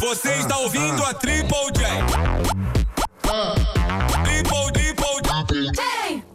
Você está ouvindo a Triple J. Triple J.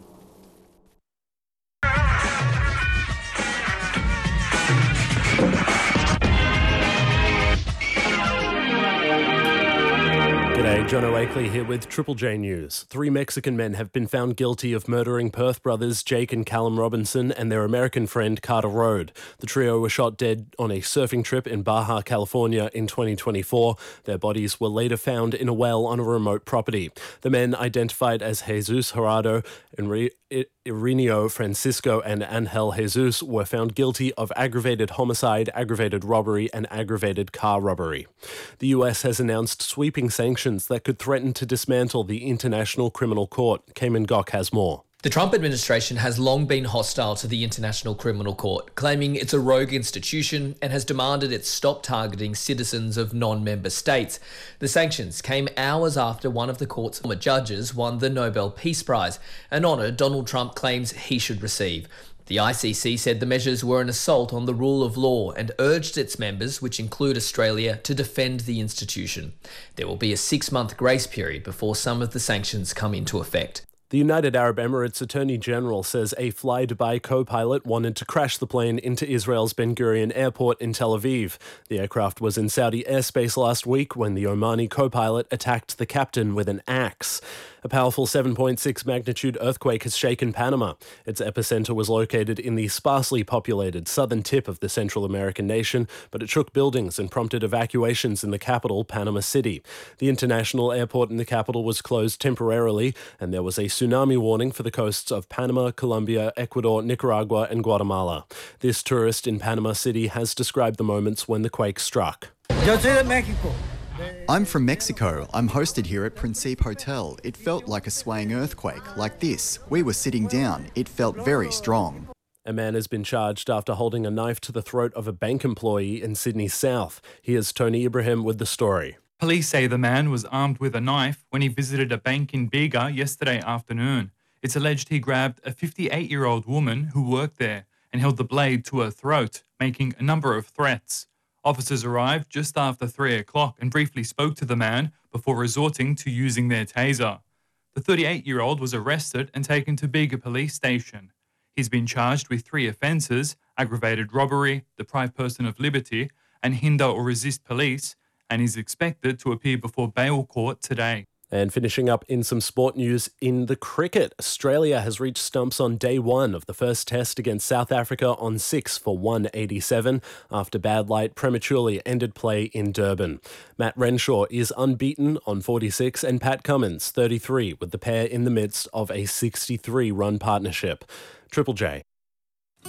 G'day, John O'Akley here with Triple J News. 3 Mexican men have been found guilty of murdering Perth brothers Jake and Callum Robinson and their American friend Carter Road. The trio were shot dead on a surfing trip in Baja, California in 2024. Their bodies were later found in a well on a remote property. The men, identified as Jesus Gerardo, Ireneo Francisco and Angel Jesus, were found guilty of aggravated homicide, aggravated robbery and aggravated car robbery. The US has announced sweeping sanctions that could threaten to dismantle the International Criminal Court. Cayman Gok has more. The Trump administration has long been hostile to the International Criminal Court, claiming it's a rogue institution and has demanded it stop targeting citizens of non-member states. The sanctions came hours after one of the court's former judges won the Nobel Peace Prize, an honour Donald Trump claims he should receive. The ICC said the measures were an assault on the rule of law and urged its members, which include Australia, to defend the institution. There will be a 6-month grace period before some of the sanctions come into effect. The United Arab Emirates Attorney General says a fly-Dubai co-pilot wanted to crash the plane into Israel's Ben Gurion Airport in Tel Aviv. The aircraft was in Saudi airspace last week when the Omani co-pilot attacked the captain with an axe. A powerful 7.6 magnitude earthquake has shaken Panama. Its epicenter was located in the sparsely populated southern tip of the Central American nation, but it shook buildings and prompted evacuations in the capital, Panama City. The international airport in the capital was closed temporarily, and there was a tsunami warning for the coasts of Panama, Colombia, Ecuador, Nicaragua and Guatemala. This tourist in Panama City has described the moments when the quake struck. Yo soy de México. I'm from Mexico. I'm hosted here at Principe Hotel. It felt like a swaying earthquake, like this. We were sitting down. It felt very strong. A man has been charged after holding a knife to the throat of a bank employee in Sydney South. Here's Tony Ibrahim with the story. Police say the man was armed with a knife when he visited a bank in Bega yesterday afternoon. It's alleged he grabbed a 58-year-old woman who worked there and held the blade to her throat, making a number of threats. Officers arrived just after 3 o'clock and briefly spoke to the man before resorting to using their taser. The 38-year-old was arrested and taken to Bega Police Station. He's been charged with 3 offences: aggravated robbery, deprive person of liberty, and hinder or resist police, and is expected to appear before bail court today. And finishing up in some sport news in the cricket, Australia has reached stumps on day 1 of the first test against South Africa on 6 for 187 after bad light prematurely ended play in Durban. Matt Renshaw is unbeaten on 46 and Pat Cummins 33, with the pair in the midst of a 63-run partnership. Triple J.